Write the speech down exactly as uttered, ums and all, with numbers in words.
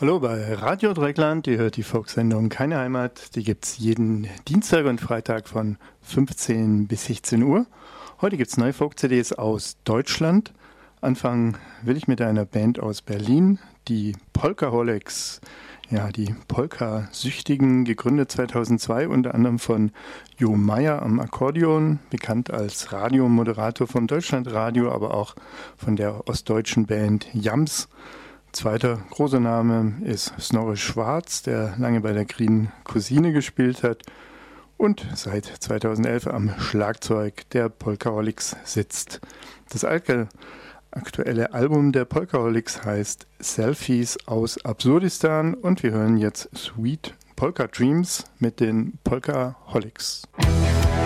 Hallo bei Radio Dreckland, ihr hört die Folksendung Keine Heimat. Die gibt es jeden Dienstag und Freitag von fünfzehn bis sechzehn Uhr. Heute gibt es neue Folk-C Ds aus Deutschland. Anfangen will ich mit einer Band aus Berlin, die Polkaholics. Ja, die Polka-Süchtigen, gegründet zweitausendzwei, unter anderem von Jo Meyer am Akkordeon, bekannt als Radiomoderator vom Deutschlandradio, aber auch von der ostdeutschen Band Jams. Zweiter großer Name ist Snorre Schwarz, der lange bei der Grünen Cousine gespielt hat und seit zweitausendelf am Schlagzeug der Polkaholics sitzt. Das aktuelle Album der Polkaholics heißt Selfies aus Absurdistan und wir hören jetzt Sweet Polka Dreams mit den Polkaholics.